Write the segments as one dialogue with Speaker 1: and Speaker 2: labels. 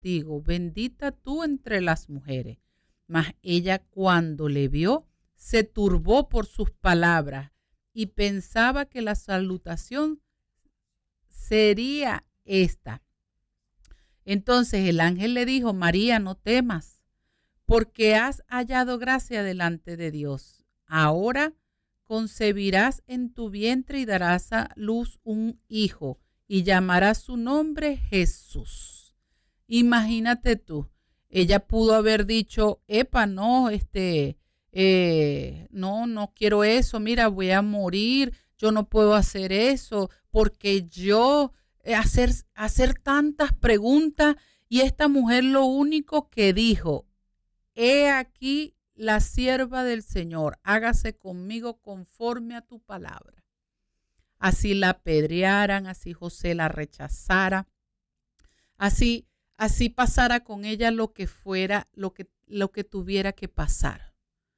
Speaker 1: contigo, bendita tú entre las mujeres. Mas ella, cuando le vio, se turbó por sus palabras y pensaba que la salutación sería esta. Entonces el ángel le dijo: María, no temas, porque has hallado gracia delante de Dios. Ahora concebirás en tu vientre y darás a luz un hijo, y llamarás su nombre Jesús. Imagínate tú, ella pudo haber dicho: epa, no, no quiero eso, mira, voy a morir, yo no puedo hacer eso, porque yo hacer tantas preguntas. Y esta mujer lo único que dijo: he aquí la sierva del Señor, hágase conmigo conforme a tu palabra. Así la apedrearan, así José la rechazara, así pasara con ella lo que fuera, lo que tuviera que pasar.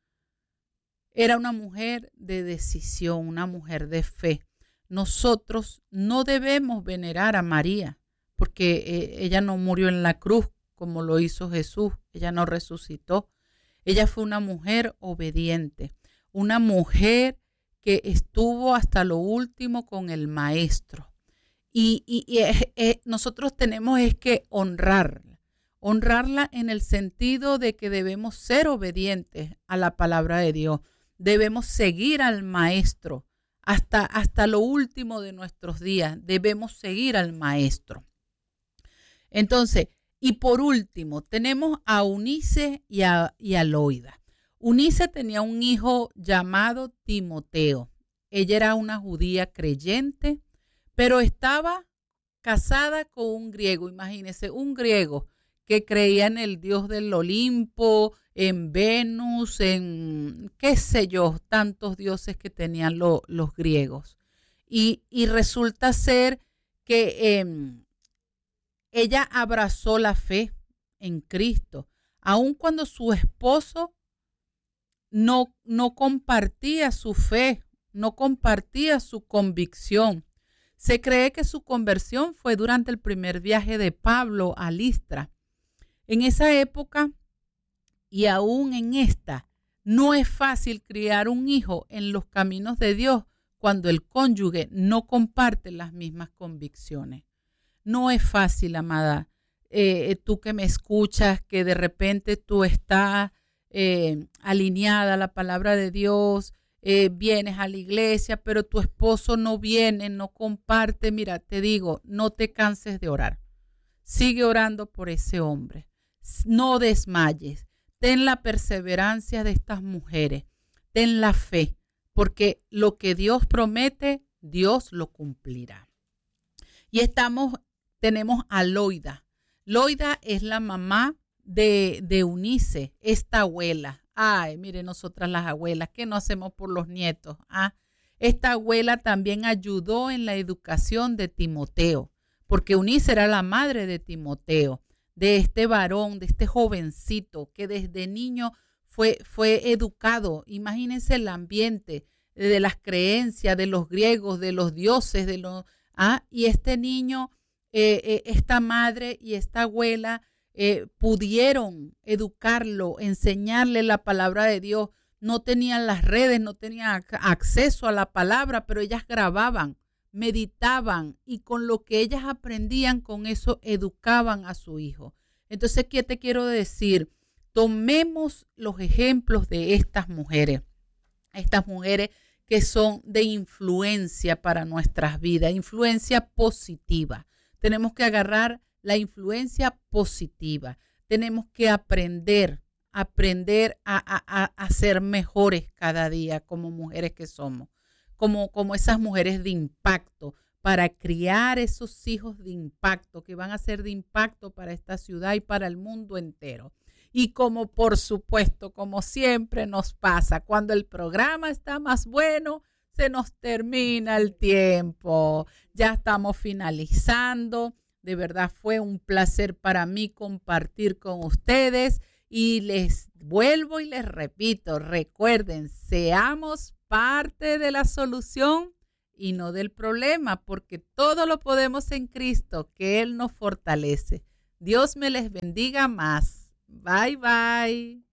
Speaker 1: Era una mujer de decisión, una mujer de fe. Nosotros no debemos venerar a María, porque ella no murió en la cruz como lo hizo Jesús, ella no resucitó. Ella fue una mujer obediente, una mujer que estuvo hasta lo último con el maestro. Y nosotros tenemos que honrarla en el sentido de que debemos ser obedientes a la palabra de Dios. Debemos seguir al maestro hasta lo último de nuestros días. Debemos seguir al maestro. Entonces, y por último, tenemos a Eunice y a Loida. Eunice tenía un hijo llamado Timoteo. Ella era una judía creyente, pero estaba casada con un griego. Imagínense, un griego que creía en el dios del Olimpo, en Venus, en qué sé yo, tantos dioses que tenían los griegos. Y resulta ser que ella abrazó la fe en Cristo, aun cuando su esposo no compartía su fe, no compartía su convicción. Se cree que su conversión fue durante el primer viaje de Pablo a Listra. En esa época y aún en esta, no es fácil criar un hijo en los caminos de Dios cuando el cónyuge no comparte las mismas convicciones. No es fácil, amada. Tú que me escuchas, que de repente tú estás alineada a la palabra de Dios, vienes a la iglesia, pero tu esposo no viene, no comparte. Mira, te digo, no te canses de orar. Sigue orando por ese hombre. No desmayes. Ten la perseverancia de estas mujeres. Ten la fe, porque lo que Dios promete, Dios lo cumplirá. Y tenemos a Loida. Loida es la mamá de Eunice, esta abuela. Ay, mire, nosotras las abuelas, ¿qué no hacemos por los nietos? Esta abuela también ayudó en la educación de Timoteo, porque Eunice era la madre de Timoteo, de este varón, de este jovencito que desde niño fue educado. Imagínense el ambiente de las creencias de los griegos, de los dioses, y este niño, esta madre y esta abuela pudieron educarlo, enseñarle la palabra de Dios. No tenían las redes, no tenían acceso a la palabra, pero ellas grababan, meditaban y con lo que ellas aprendían, con eso educaban a su hijo. Entonces, ¿qué te quiero decir? Tomemos los ejemplos de estas mujeres que son de influencia para nuestras vidas, influencia positiva. Tenemos que agarrar la influencia positiva. Tenemos que aprender a ser mejores cada día como mujeres que somos, como esas mujeres de impacto, para criar esos hijos de impacto que van a ser de impacto para esta ciudad y para el mundo entero. Y como por supuesto, como siempre nos pasa, cuando el programa está más bueno, se nos termina el tiempo. Ya estamos finalizando. De verdad fue un placer para mí compartir con ustedes y les vuelvo y les repito, recuerden, seamos parte de la solución y no del problema, porque todo lo podemos en Cristo, que Él nos fortalece. Dios me les bendiga más. Bye, bye.